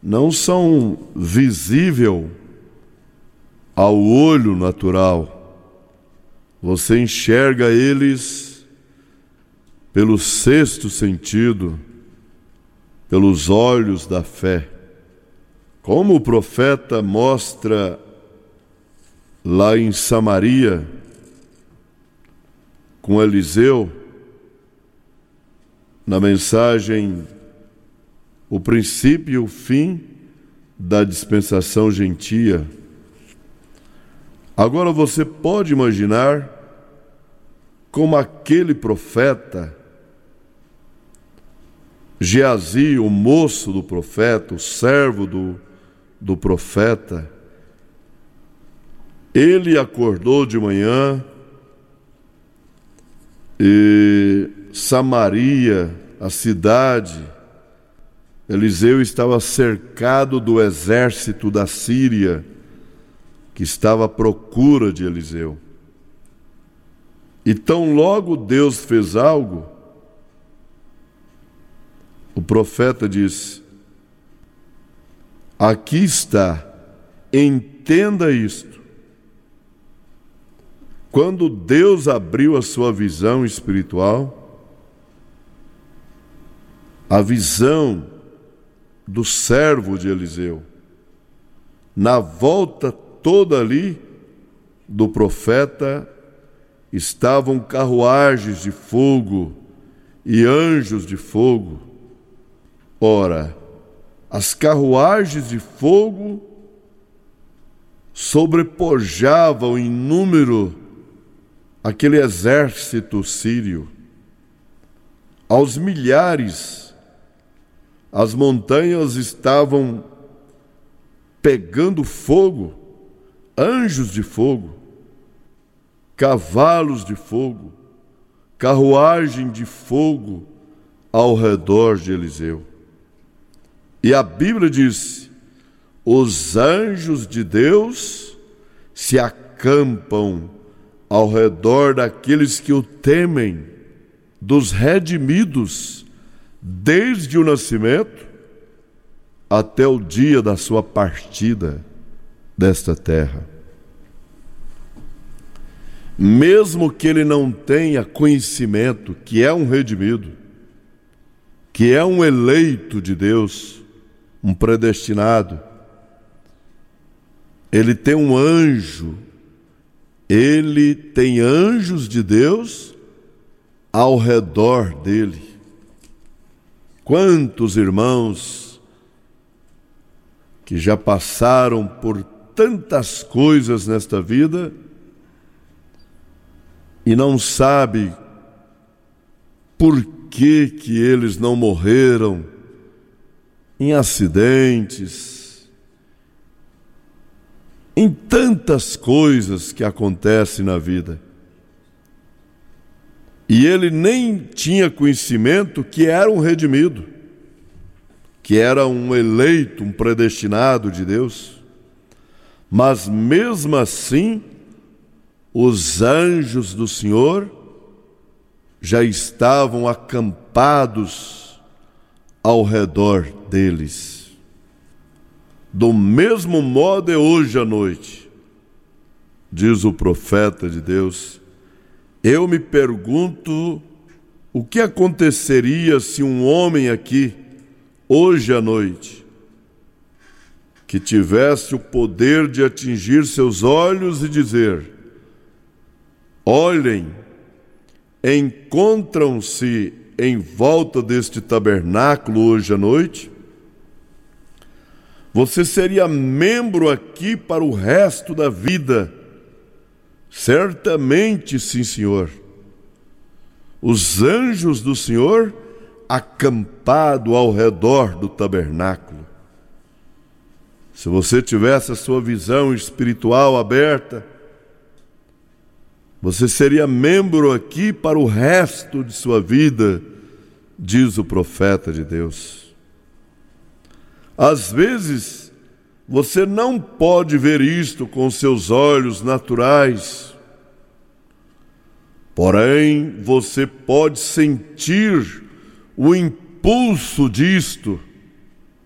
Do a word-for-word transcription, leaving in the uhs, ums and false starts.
não são visíveis ao olho natural. Você enxerga eles pelo sexto sentido, pelos olhos da fé. Como o profeta mostra lá em Samaria, com Eliseu, na mensagem O Princípio e o Fim da Dispensação Gentia. Agora você pode imaginar como aquele profeta, Geazi, o moço do profeta, o servo do, do profeta, ele acordou de manhã e Samaria, a cidade, Eliseu estava cercado do exército da Síria, que estava à procura de Eliseu. E tão logo Deus fez algo, o profeta disse: aqui está, entenda isto. Quando Deus abriu a sua visão espiritual, a visão do servo de Eliseu, na volta toda ali do profeta, estavam carruagens de fogo e anjos de fogo. Ora, as carruagens de fogo sobrepujavam em número aquele exército sírio. Aos milhares, as montanhas estavam pegando fogo, anjos de fogo, cavalos de fogo, carruagem de fogo ao redor de Eliseu. E a Bíblia diz: os anjos de Deus se acampam ao redor daqueles que o temem, dos redimidos, desde o nascimento até o dia da sua partida desta terra. Mesmo que ele não tenha conhecimento que é um redimido, que é um eleito de Deus, um predestinado, ele tem um anjo, ele tem anjos de Deus ao redor dele. Quantos irmãos que já passaram por tantas coisas nesta vida e não sabe por que que eles não morreram em acidentes, em tantas coisas que acontecem na vida. E ele nem tinha conhecimento que era um redimido, que era um eleito, um predestinado de Deus. Mas mesmo assim, os anjos do Senhor já estavam acampados ao redor deles. Do mesmo modo é hoje à noite, diz o profeta de Deus. Eu me pergunto o que aconteceria se um homem aqui, hoje à noite, que tivesse o poder de atingir seus olhos e dizer: olhem, encontram-se em volta deste tabernáculo hoje à noite? Você seria membro aqui para o resto da vida? Certamente, sim, Senhor. Os anjos do Senhor acampado ao redor do tabernáculo. Se você tivesse a sua visão espiritual aberta, você seria membro aqui para o resto de sua vida, diz o profeta de Deus. Às vezes, você não pode ver isto com seus olhos naturais, porém, você pode sentir o impulso disto